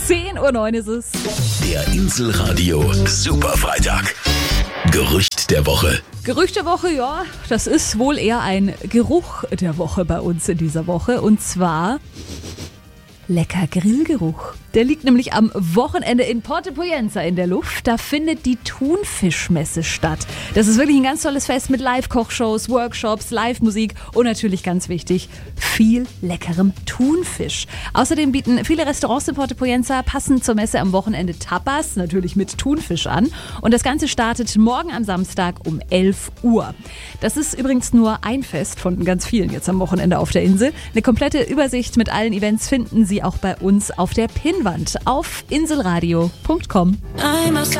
10:09 ist es. Der Inselradio Superfreitag. Gerücht der Woche. Gerücht der Woche, ja, das ist wohl eher ein Geruch der Woche bei uns in dieser Woche. Und zwar lecker Grillgeruch. Der liegt nämlich am Wochenende in Porto Poyenza in der Luft. Da findet die Thunfischmesse statt. Das ist wirklich ein ganz tolles Fest mit Live-Kochshows, Workshops, Live-Musik und natürlich ganz wichtig, viel leckerem Thunfisch. Außerdem bieten viele Restaurants in Porto Poyenza passend zur Messe am Wochenende Tapas, natürlich mit Thunfisch an. Und das Ganze startet morgen am Samstag um 11 Uhr. Das ist übrigens nur ein Fest von ganz vielen jetzt am Wochenende auf der Insel. Eine komplette Übersicht mit allen Events finden Sie auch bei uns auf der Pinnwand auf inselradio.com.